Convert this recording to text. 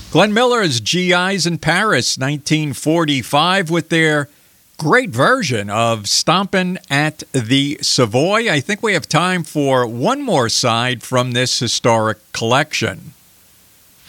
Glenn Miller's GIs in Paris, 1945, with their great version of Stompin' at the Savoy. I think we have time for one more side from this historic collection.